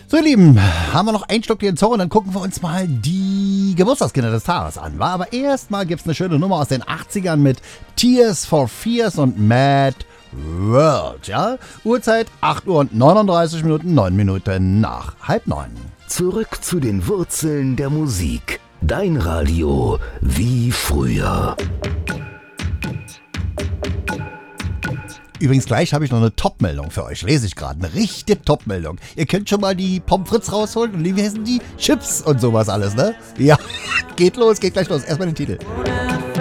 So, ihr Lieben, haben wir noch ein Stück hier in Zorro und dann gucken wir uns mal die Geburtstagskinder des Tages an, wa? Aber erstmal gibt es eine schöne Nummer aus den 80ern mit Tears for Fears und Mad World, ja? Uhrzeit 8 Uhr und 39 Minuten, 9 Minuten nach 8:30. Zurück zu den Wurzeln der Musik. Dein Radio wie früher. Übrigens, gleich habe ich noch eine Top-Meldung für euch. Lese ich gerade. Eine richtige Top-Meldung. Ihr könnt schon mal die Pommes frites rausholen und wie heißen die? Chips und sowas alles, ne? Ja, geht los, geht gleich los. Erstmal den Titel.